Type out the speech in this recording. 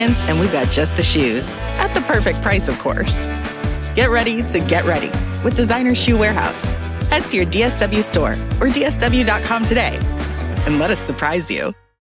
And we've got just the shoes. At the perfect price, of course. Get ready to get ready with Designer Shoe Warehouse. Head to your DSW store or DSW.com today and let us surprise you.